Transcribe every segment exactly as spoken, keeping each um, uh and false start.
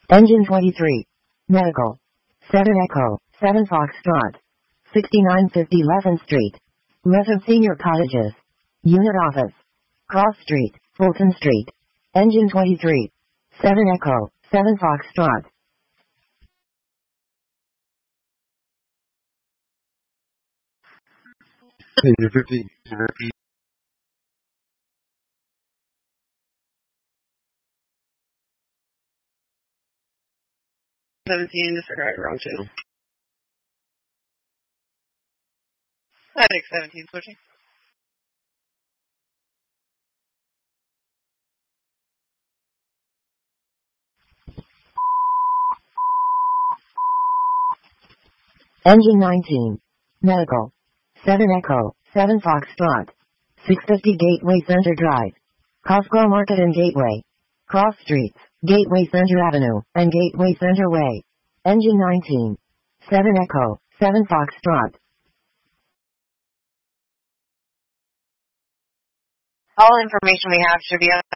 Engine twenty-three. Medical. seven Echo, seven Foxtrot. sixty-nine fifty Leaven Street. Leaven Senior Cottages. Unit Office. Cross Street, Fulton Street. Engine twenty-three. seven Echo, seven Foxtrot. Engine fifty. Repeat. seventeen, disregard wrong channel. Attic seventeen, switching. Engine nineteen. Medical. seven Echo, seven Foxtrot. six fifty Gateway Center Drive. Costco Market and Gateway. Cross Streets, Gateway Center Avenue, and Gateway Center Way. Engine nineteen. seven Echo, seven Foxtrot. All information we have should be on.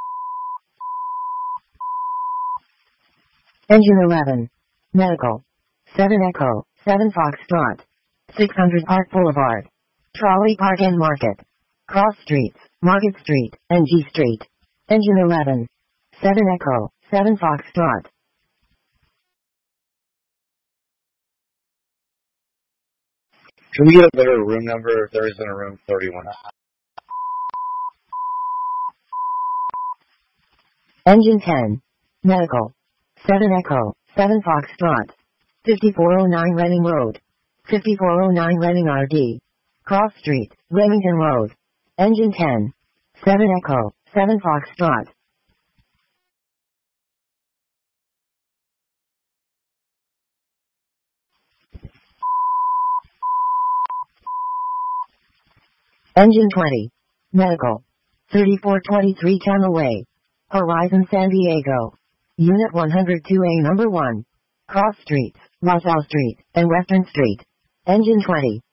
Engine eleven. Medical. seven Echo, seven Foxtrot. six hundred Park Boulevard. Trolley Park and Market. Cross Streets, Market Street, and G Street. Engine eleven. seven Echo, seven Foxtrot. Can we get a better room number if there isn't a room thirty-one? Engine ten. Medical. seven Echo, seven Foxtrot. fifty-four oh nine Reading Road. fifty-four oh nine Reading R D. Cross Street, Remington Road. Engine ten. seven Echo, seven Foxtrot. Engine twenty. Medical. thirty-four twenty-three Channel Way. Horizon San Diego. Unit one oh two A Number one. Cross Streets, Roselle Street, and Western Street. Engine twenty.